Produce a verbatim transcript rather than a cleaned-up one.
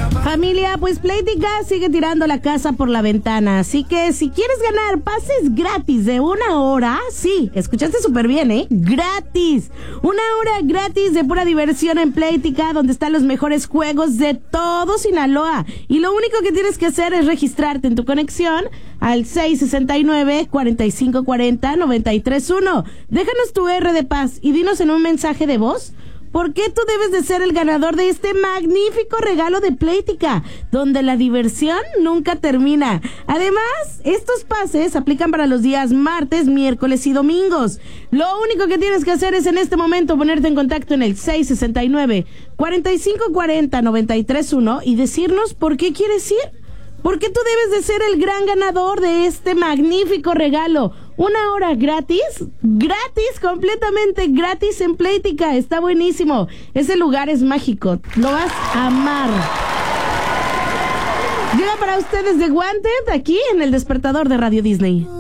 Familia, pues Playtika sigue tirando la casa por la ventana, así que si quieres ganar pases gratis de una hora, sí, escuchaste súper bien, ¿eh? Gratis, una hora gratis de pura diversión en Playtika, donde están los mejores juegos de todo Sinaloa, y lo único que tienes que hacer es registrarte en tu conexión al seis sesenta y nueve, cuarenta y cinco cuarenta, noventa y tres uno. Déjanos tu R de paz y dinos en un mensaje de voz ¿por qué tú debes de ser el ganador de este magnífico regalo de Playtika, donde la diversión nunca termina? Además, estos pases aplican para los días martes, miércoles y domingos. Lo único que tienes que hacer es en este momento ponerte en contacto en el seis sesenta y nueve, cuarenta y cinco cuarenta, noventa y tres uno y decirnos por qué quieres ir. Porque tú debes de ser el gran ganador de este magnífico regalo. Una hora gratis, gratis, completamente gratis en Playtika. Está buenísimo. Ese lugar es mágico. Lo vas a amar. Llega para ustedes The Wanted aquí en el despertador de Radio Disney.